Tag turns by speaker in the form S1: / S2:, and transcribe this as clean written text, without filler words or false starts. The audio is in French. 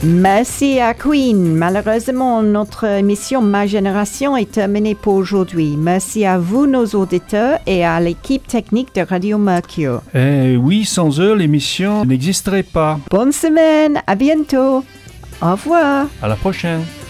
S1: Merci à Queen. Malheureusement, notre émission Ma Génération est terminée pour aujourd'hui. Merci à vous, nos auditeurs, et à l'équipe technique de Radio Mercure.
S2: Oui, sans eux, l'émission n'existerait pas.
S1: Bonne semaine, à bientôt. Au revoir.
S2: À la prochaine.